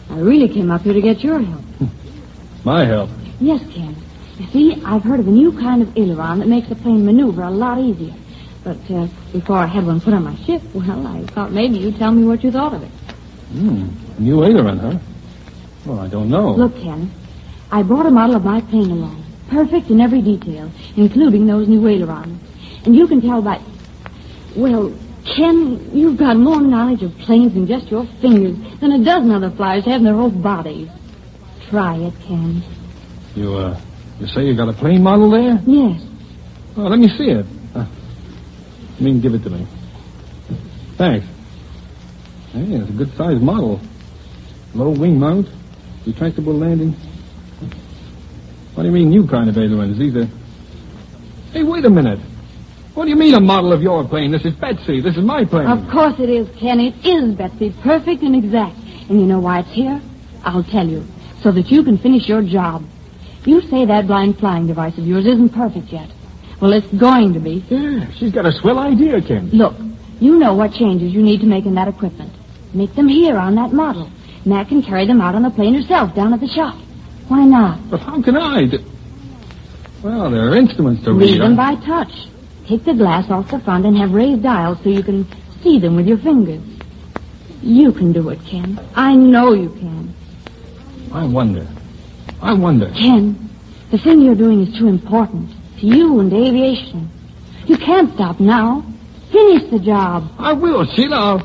I really came up here to get your help. My help? Yes, Ken. You see, I've heard of a new kind of aileron that makes the plane maneuver a lot easier. But before I had one put on my ship, well, I thought maybe you'd tell me what you thought of it. New aileron, huh? Well, I don't know. Look, Ken, I brought a model of my plane along. Perfect in every detail, including those new ailerons. And you can tell by... Well, Ken, you've got more knowledge of planes than just your fingers than a dozen other flyers have in their whole bodies. Try it, Ken. You say you got a plane model there? Yes. Oh, let me see it. Give it to me. Thanks. Hey, it's a good-sized model. Low wing mount, retractable landing. What do you mean, new kind of ailerons? These are... Hey, wait a minute. What do you mean, a model of your plane? This is Betsy. This is my plane. Of course it is, Ken. It is, Betsy. Perfect and exact. And you know why it's here? I'll tell you. So that you can finish your job. You say that blind flying device of yours isn't perfect yet. Well, it's going to be. Yeah, she's got a swell idea, Ken. Look, you know what changes you need to make in that equipment. Make them here on that model. Mac can carry them out on the plane herself down at the shop. Why not? But how can I? Well, there are instruments to read. Read them by touch. Take the glass off the front and have raised dials so you can see them with your fingers. You can do it, Ken. I know you can. I wonder. Ken, the thing you're doing is too important to you and to aviation. You can't stop now. Finish the job. I will, Sheila.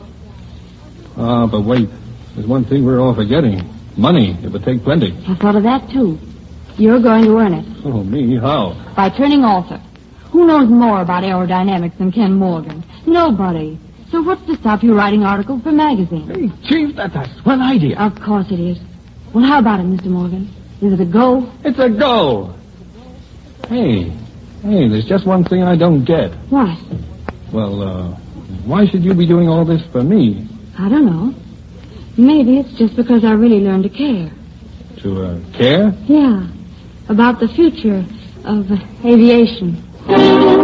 But wait. There's one thing we're all forgetting. Money. It would take plenty. I thought of that, too. You're going to earn it. Oh, me? How? By turning author. Who knows more about aerodynamics than Ken Morgan? Nobody. So what's to stop you writing articles for magazines? Hey, Chief, that's a swell idea. Of course it is. Well, how about it, Mr. Morgan? Is it a go? It's a go. Hey, there's just one thing I don't get. What? Well, why should you be doing all this for me? I don't know. Maybe it's just because I really learned to care. To, care? Yeah. About the future of aviation.